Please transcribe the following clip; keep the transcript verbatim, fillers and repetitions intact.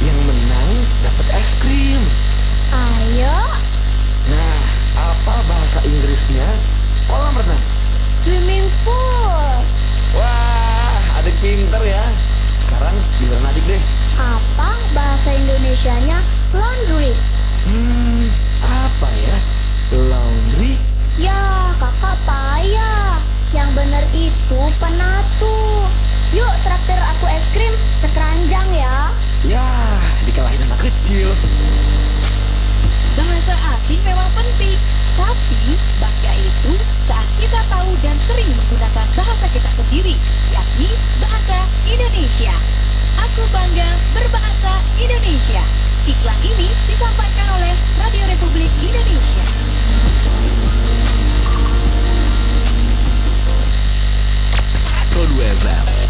Yang menang dapat es krim. Ayo, Nah, apa bahasa Inggrisnya kolam renang? swimming pool. Wah, adik pinter ya. Sekarang giliran adik deh. Apa bahasa Indonesianya laundry? Hmm, apa ya? Laundry? Ya, kakak payah. Yang bener itu penatu. Yuk traktir aku es krim sekeranjang ya. Ya, dikalahin anak kecil. Bahasa asing memang penting, tapi bangga itu saat kita tahu dan sering menggunakan bahasa kita sendiri, yakni bahasa Indonesia. Aku bangga berbahasa Indonesia. Iklan ini disampaikan oleh Radio Republik Indonesia. Produk F M